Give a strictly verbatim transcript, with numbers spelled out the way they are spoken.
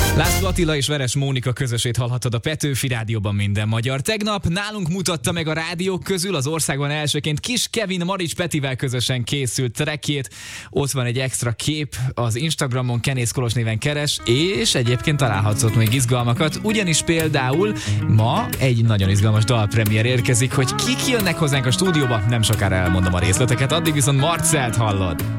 László Attila és Veres Mónika közösét hallhattad a Petőfi Rádióban minden magyar. Tegnap nálunk mutatta meg a rádiók közül az országban elsőként Kis Kevin Marics Petivel közösen készült trackjét. Ott van egy extra kép, az Instagramon Kenész Kolos néven keres, és egyébként találhatsz ott még izgalmakat, ugyanis például ma egy nagyon izgalmas dalpremiér érkezik, hogy kik jönnek hozzánk a stúdióba, nem sokára elmondom a részleteket, addig viszont Marcelt hallod.